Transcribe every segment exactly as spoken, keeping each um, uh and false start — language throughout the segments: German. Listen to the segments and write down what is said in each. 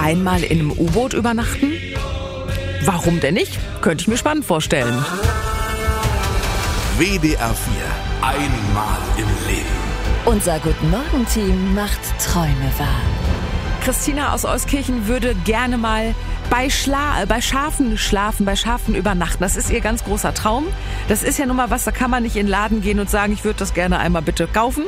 einmal in einem U-Boot übernachten? Warum denn nicht? Könnte ich mir spannend vorstellen. W D R vier. Einmal im Leben. Unser Guten-Morgen-Team macht Träume wahr. Christina aus Euskirchen würde gerne mal bei, Schla- bei Schafen schlafen, bei Schafen übernachten. Das ist ihr ganz großer Traum. Das ist ja nun mal was, da kann man nicht in den Laden gehen und sagen, ich würde das gerne einmal bitte kaufen.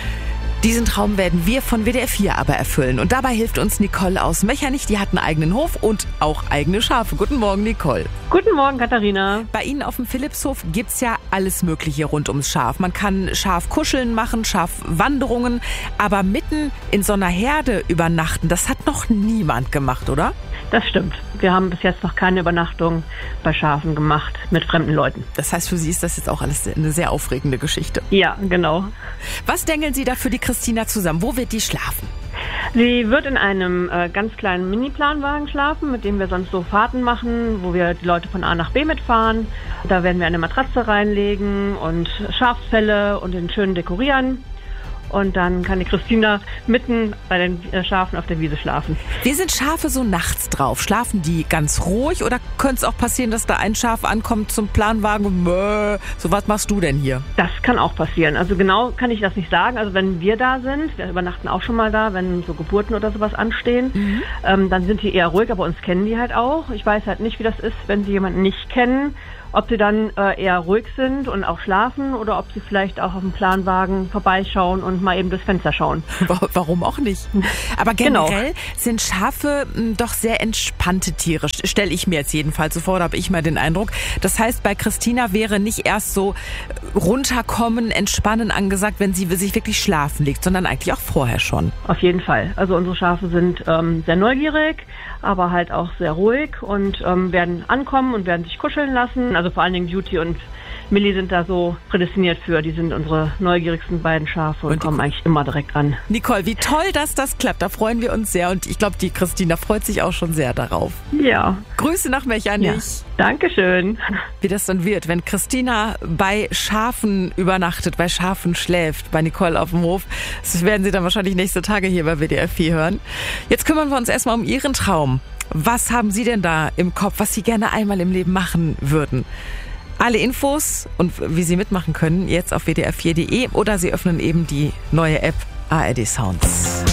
Diesen Traum werden wir von W D R vier aber erfüllen. Und dabei hilft uns Nicole aus Mechernich. Die hat einen eigenen Hof und auch eigene Schafe. Guten Morgen, Nicole. Guten Morgen, Katharina. Bei Ihnen auf dem Philippshof gibt's ja alles Mögliche rund ums Schaf. Man kann Schafkuscheln machen, Schafwanderungen. Aber mitten in so einer Herde übernachten, das hat noch niemand gemacht, oder? Das stimmt. Wir haben bis jetzt noch keine Übernachtung bei Schafen gemacht mit fremden Leuten. Das heißt, für Sie ist das jetzt auch alles eine sehr aufregende Geschichte. Ja, genau. Was dengeln Sie da für die Christina zusammen? Wo wird die schlafen? Sie wird in einem äh, ganz kleinen Mini-Planwagen schlafen, mit dem wir sonst so Fahrten machen, wo wir die Leute von A nach B mitfahren. Da werden wir eine Matratze reinlegen und Schafsfelle und den schön dekorieren. Und dann kann die Christina mitten bei den Schafen auf der Wiese schlafen. Wie sind Schafe so nachts drauf? Schlafen die ganz ruhig oder könnte es auch passieren, dass da ein Schaf ankommt zum Planwagen und Mö, so was machst du denn hier? Das kann auch passieren. Also genau kann ich das nicht sagen. Also wenn wir da sind, wir übernachten auch schon mal da, wenn so Geburten oder sowas anstehen, mhm. ähm, dann sind die eher ruhig, aber uns kennen die halt auch. Ich weiß halt nicht, wie das ist, wenn sie jemanden nicht kennen. Ob sie dann äh, eher ruhig sind und auch schlafen oder ob sie vielleicht auch auf dem Planwagen vorbeischauen und mal eben durchs Fenster schauen. Warum auch nicht? Aber generell genau. sind Schafe m, doch sehr entspannte Tiere, stelle ich mir jetzt jedenfalls so vor, da habe ich mal den Eindruck. Das heißt, bei Christina wäre nicht erst so runterkommen, entspannen angesagt, wenn sie sich wirklich schlafen legt, sondern eigentlich auch vorher schon. Auf jeden Fall. Also unsere Schafe sind ähm, sehr neugierig, aber halt auch sehr ruhig und ähm, werden ankommen und werden sich kuscheln lassen. Also vor allen Dingen Beauty und Millie sind da so prädestiniert für. Die sind unsere neugierigsten beiden Schafe und, und kommen eigentlich immer direkt an. Nicole, wie toll, dass das klappt. Da freuen wir uns sehr. Und ich glaube, die Christina freut sich auch schon sehr darauf. Ja. Grüße nach Mechernich. Ja. Dankeschön. Wie das dann wird, wenn Christina bei Schafen übernachtet, bei Schafen schläft, bei Nicole auf dem Hof. Das werden Sie dann wahrscheinlich nächste Tage hier bei W D R vier hören. Jetzt kümmern wir uns erstmal um Ihren Traum. Was haben Sie denn da im Kopf, was Sie gerne einmal im Leben machen würden? Alle Infos und wie Sie mitmachen können, jetzt auf w d r vier punkt d e oder Sie öffnen eben die neue App A R D Sounds.